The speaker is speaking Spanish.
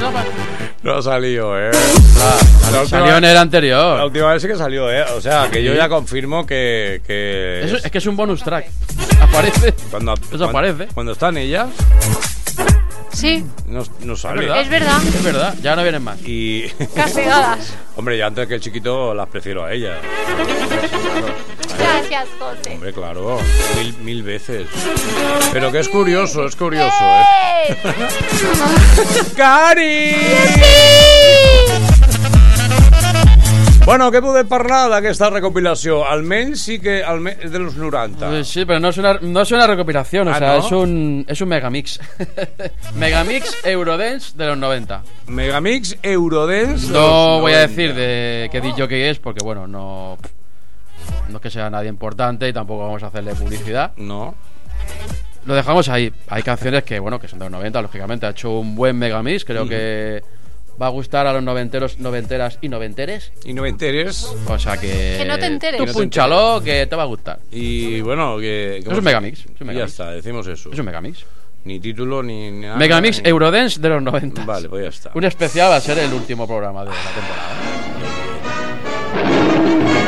No ha salido, Salió en el anterior. La última vez sí que salió, O sea, que yo ya confirmo que es que es un bonus track. Aparece. Eso aparece. Cuando están ellas. Sí. No sale. Es verdad. Es verdad, ya no vienen más. Y. Castigadas. Hombre, ya antes que el chiquito las prefiero a ellas. Gracias, José. Hombre, claro. Mil veces. Pero que es curioso, ¡Cari! Bueno, què podem parlar d'aquesta recopilació? Almenys sí que és de los 90. Sí, pero no es una recopilación, o sea, ¿no? es un megamix. Megamix Eurodance de los 90. Megamix Eurodance de No voy 90. a decir de qué DJ es, porque bueno, no es que sea nadie importante y tampoco vamos a hacerle publicidad. No. Lo dejamos ahí. Hay canciones que, bueno, que son de los 90, lógicamente. Ha hecho un buen megamix, creo que va a gustar a los noventeros, noventeras y noventeres. Y noventeres. O sea que no te enteres. Tú púnchalo, que te va a gustar. Y bueno, que es un megamix. Ya está, decimos eso. Es un megamix. Ni título, ni nada. Megamix Eurodance de los 90. Vale, pues ya está. Un especial va a ser el último programa de la temporada.